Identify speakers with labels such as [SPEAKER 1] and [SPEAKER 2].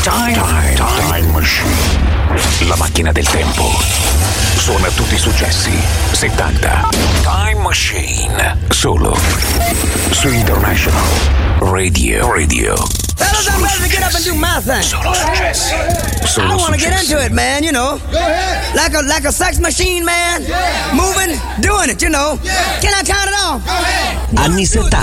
[SPEAKER 1] Time Machine. La macchina del tempo. Suona tutti i successi 70. Time Machine. Solo su International Radio.
[SPEAKER 2] Fellas, I'm ready to get up and do my thing.
[SPEAKER 1] Solo successi.
[SPEAKER 2] I want to get into it, man, you know.
[SPEAKER 3] Go ahead.
[SPEAKER 2] Like a sex machine, man.
[SPEAKER 3] Yeah.
[SPEAKER 2] Moving, doing it, you know.
[SPEAKER 3] Yeah.
[SPEAKER 2] Can I count it off?
[SPEAKER 3] Go ahead.
[SPEAKER 4] Anni 70.